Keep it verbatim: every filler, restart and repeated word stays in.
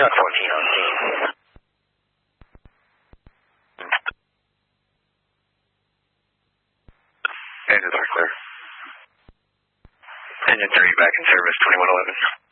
Chuck fourteen on scene. Engines are clear. Engine three back in service, twenty-one eleven.